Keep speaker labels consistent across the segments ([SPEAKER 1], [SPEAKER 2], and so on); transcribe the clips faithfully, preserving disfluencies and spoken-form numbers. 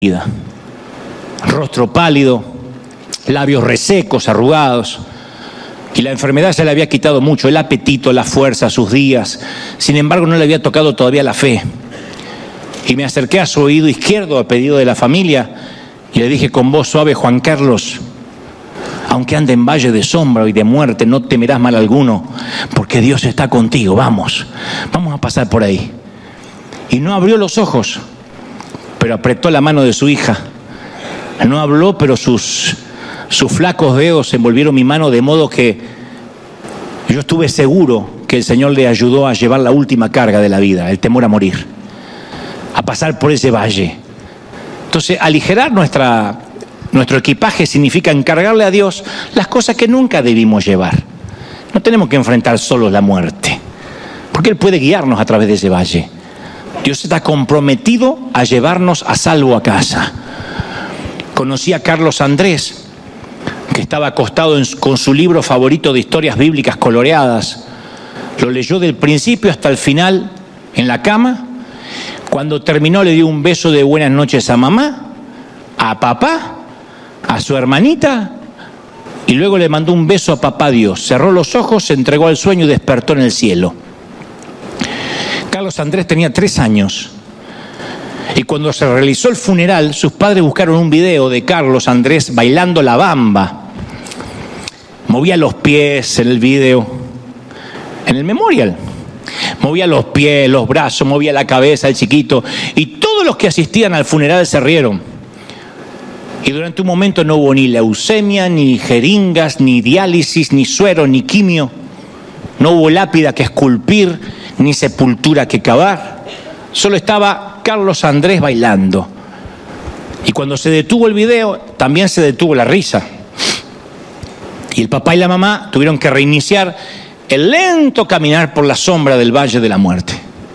[SPEAKER 1] vida. Rostro pálido, labios resecos, arrugados. Y la enfermedad ya le había quitado mucho, el apetito, la fuerza, sus días. Sin embargo, no le había tocado todavía la fe. Y me acerqué a su oído izquierdo a pedido de la familia y le dije con voz suave: Juan Carlos, aunque ande en valle de sombra y de muerte, no temerás mal alguno, porque Dios está contigo. Vamos, vamos a pasar por ahí. Y no abrió los ojos, pero apretó la mano de su hija. No habló, pero sus, sus flacos dedos envolvieron mi mano, de modo que yo estuve seguro que el Señor le ayudó a llevar la última carga de la vida, el temor a morir, a pasar por ese valle. Entonces, aligerar nuestra, nuestro equipaje significa encargarle a Dios las cosas que nunca debimos llevar. No tenemos que enfrentar solos la muerte, porque Él puede guiarnos a través de ese valle. Dios está comprometido a llevarnos a salvo a casa. Conocí a Carlos Andrés, que estaba acostado en, con su libro favorito de historias bíblicas coloreadas. Lo leyó del principio hasta el final en la cama. Cuando terminó, le dio un beso de buenas noches a mamá, a papá, a su hermanita, y luego le mandó un beso a papá Dios. Cerró los ojos, se entregó al sueño y despertó en el cielo. Carlos Andrés tenía tres años. Y cuando se realizó el funeral, sus padres buscaron un video de Carlos Andrés bailando la bamba. Movía los pies en el video, en el memorial. Movía los pies, los brazos, movía la cabeza el chiquito. Y todos los que asistían al funeral se rieron. Y durante un momento no hubo ni leucemia, ni jeringas, ni diálisis, ni suero, ni quimio. No hubo lápida que esculpir, ni sepultura que cavar. Solo estaba Carlos Andrés bailando. Y cuando se detuvo el video, también se detuvo la risa. Y el papá y la mamá tuvieron que reiniciar el lento caminar por la sombra del valle de la muerte.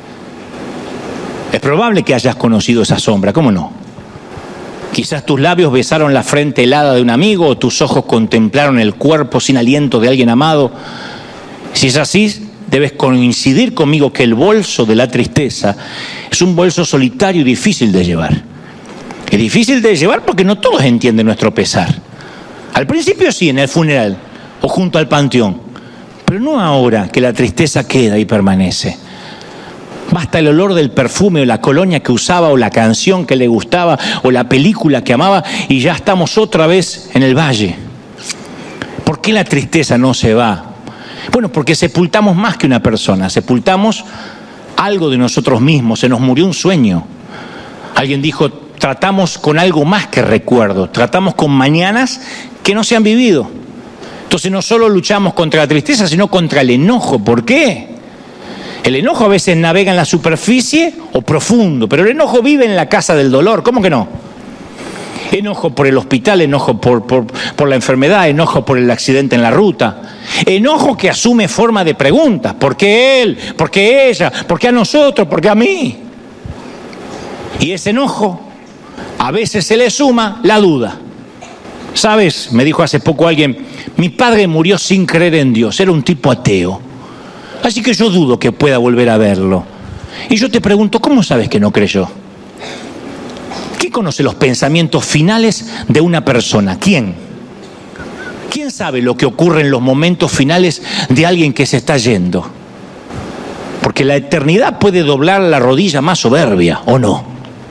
[SPEAKER 1] Es probable que hayas conocido esa sombra, ¿cómo no? Quizás tus labios besaron la frente helada de un amigo, o tus ojos contemplaron el cuerpo sin aliento de alguien amado. Si es así, debes coincidir conmigo que el bolso de la tristeza es un bolso solitario y difícil de llevar. Es difícil de llevar porque no todos entienden nuestro pesar. Al principio sí, en el funeral o junto al panteón, pero no ahora que la tristeza queda y permanece. Basta el olor del perfume o la colonia que usaba o la canción que le gustaba o la película que amaba y ya estamos otra vez en el valle. ¿Por qué la tristeza no se va? Bueno, porque sepultamos más que una persona, sepultamos algo de nosotros mismos, se nos murió un sueño. Alguien dijo, tratamos con algo más que recuerdo, tratamos con mañanas que no se han vivido. Entonces no solo luchamos contra la tristeza, sino contra el enojo. ¿Por qué? El enojo a veces navega en la superficie o profundo, pero el enojo vive en la casa del dolor. ¿Cómo que no? Enojo por el hospital, enojo por, por, por la enfermedad, enojo por el accidente en la ruta. Enojo que asume forma de preguntas. ¿Por qué él? ¿Por qué ella? ¿Por qué a nosotros? ¿Por qué a mí? Y ese enojo a veces se le suma la duda. ¿Sabes? Me dijo hace poco alguien, mi padre murió sin creer en Dios, era un tipo ateo. Así que yo dudo que pueda volver a verlo. Y yo te pregunto, ¿cómo sabes que no creyó? ¿Quién conoce los pensamientos finales de una persona? ¿Quién? ¿Quién sabe lo que ocurre en los momentos finales de alguien que se está yendo? Porque la eternidad puede doblar la rodilla más soberbia, ¿o no?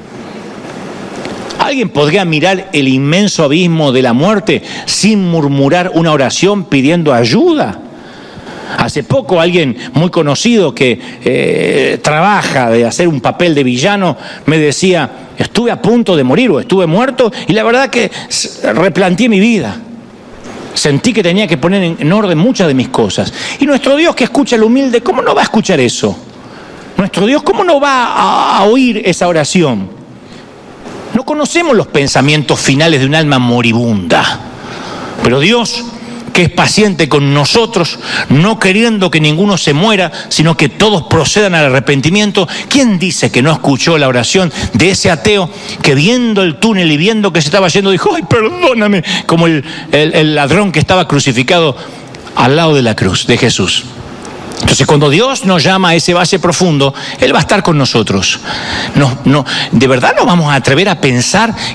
[SPEAKER 1] ¿Alguien podría mirar el inmenso abismo de la muerte sin murmurar una oración pidiendo ayuda? Hace poco alguien muy conocido que eh, trabaja de hacer un papel de villano me decía, estuve a punto de morir o estuve muerto y la verdad que replanteé mi vida. Sentí que tenía que poner en orden muchas de mis cosas. Y nuestro Dios que escucha al humilde, ¿cómo no va a escuchar eso? Nuestro Dios, ¿cómo no va a, a oír esa oración? No conocemos los pensamientos finales de un alma moribunda, pero Dios, que es paciente con nosotros, no queriendo que ninguno se muera, sino que todos procedan al arrepentimiento. ¿Quién dice que no escuchó la oración de ese ateo que viendo el túnel y viendo que se estaba yendo dijo, ay, perdóname, como el, el, el ladrón que estaba crucificado al lado de la cruz de Jesús? Entonces, cuando Dios nos llama a ese valle profundo, Él va a estar con nosotros. No, no, ¿de verdad nos vamos a atrever a pensar